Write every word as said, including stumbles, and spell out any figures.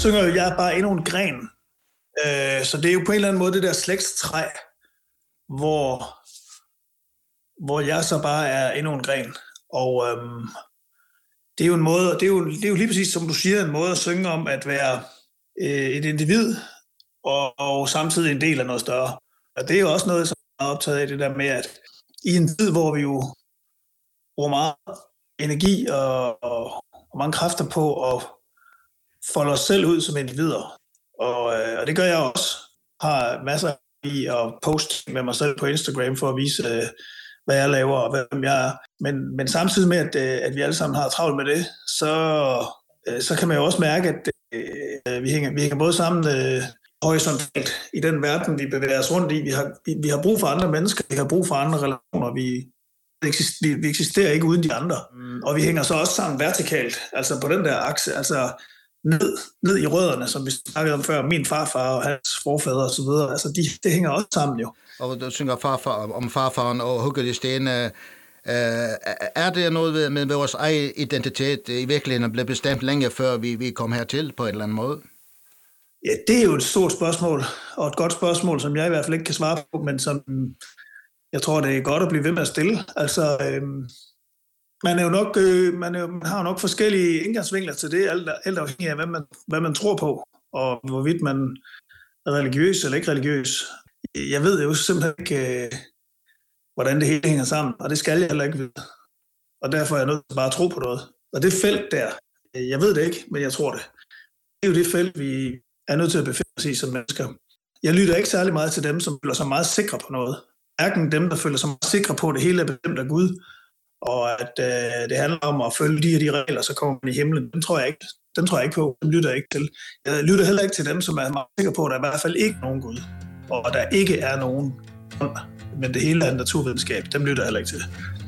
synger jo, jeg er bare endnu en gren. Øh, så det er jo på en eller anden måde det der slægtstræ, hvor, hvor jeg så bare er endnu en gren. Og øhm, det er jo en måde, det er jo, det er jo lige præcis som du siger, en måde at synge om at være øh, et individ, og, og samtidig en del af noget større. Og det er jo også noget, som jeg er optaget af, det der med, at i en tid, hvor vi jo bruger meget energi og, og, og mange kræfter på at folde os selv ud som individer, og, øh, og det gør jeg også. Jeg har masser i at poste med mig selv på Instagram for at vise, øh, hvad jeg laver og hvem jeg er. Men, men samtidig med, at, øh, at vi alle sammen har travlt med det, så, øh, så kan man jo også mærke, at øh, vi, hænger, vi hænger både sammen øh, horisontalt i den verden, vi bevæger os rundt i. Vi har, vi, vi har brug for andre mennesker, vi har brug for andre relationer, vi, vi, vi eksisterer ikke uden de andre. Mm. Og vi hænger så også sammen vertikalt, altså på den der akse, altså ned, ned i rødderne, som vi snakkede om før, min farfar og hans forfædre og så videre. Altså de, det hænger også sammen jo. Og du synger farfar, om farfaren og hugget i sten. Uh, er det noget med, med vores egen identitet i virkeligheden blev bestemt længe før vi, vi kom hertil på en eller anden måde? Ja, det er jo et stort spørgsmål, og et godt spørgsmål, som jeg i hvert fald ikke kan svare på, men som jeg tror, det er godt at blive ved med at stille. Altså, øhm, man er jo nok, øh, man, er jo, man har jo nok forskellige indgangsvinkler til det, alt, alt afhængig af, hvad man, hvad man tror på, og hvorvidt man er religiøs eller ikke religiøs. Jeg ved jo simpelthen ikke, øh, hvordan det hele hænger sammen, og det skal jeg heller ikke vide. Og derfor er jeg nødt til bare at tro på noget. Og det felt der, jeg ved det ikke, men jeg tror det. Det er jo det felt, vi er nødt til at befinde os i som mennesker. Jeg lytter ikke særlig meget til dem, som føler sig meget sikre på noget. Hverken dem, der føler sig meget sikre på, at det hele er bestemt af Gud, og at øh, det handler om at følge de her de regler, så kommer man i himlen. Den tror jeg ikke, den tror jeg ikke på. Den lytter jeg ikke til. Jeg lytter heller ikke til dem, som er meget sikre på, at der i hvert fald ikke er nogen Gud, og at der ikke er nogen, men det hele er en naturvidenskab. Dem lytter jeg heller ikke til.